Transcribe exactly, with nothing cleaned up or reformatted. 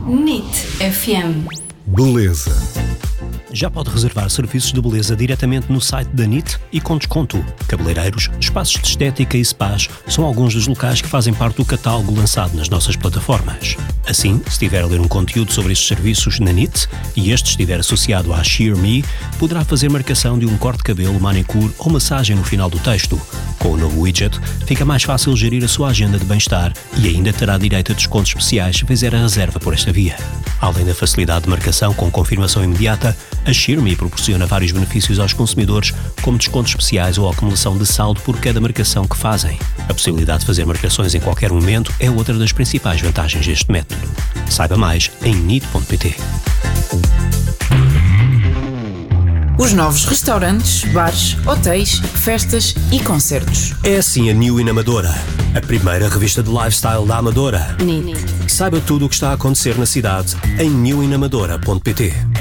N I T F M. Beleza. Já pode reservar serviços de beleza diretamente no site da N I T e com desconto. Cabeleireiros, espaços de estética e spas são alguns dos locais que fazem parte do catálogo lançado nas nossas plataformas. Assim, se estiver a ler um conteúdo sobre estes serviços na N I T e este estiver associado à Sheer Me, poderá fazer marcação de um corte de cabelo, manicure ou massagem no final do texto. Com o novo widget, fica mais fácil gerir a sua agenda de bem-estar e ainda terá direito a descontos especiais se fizer a reserva por esta via. Além da facilidade de marcação com confirmação imediata, a Sheer Me proporciona vários benefícios aos consumidores, como descontos especiais ou acumulação de saldo por cada marcação que fazem. A possibilidade de fazer marcações em qualquer momento é outra das principais vantagens deste método. Saiba mais em N I T ponto P T. Os novos restaurantes, bares, hotéis, festas e concertos. É assim a New In Amadora, a primeira revista de lifestyle da Amadora. N I T. Saiba tudo o que está a acontecer na cidade em new in amadora ponto P T.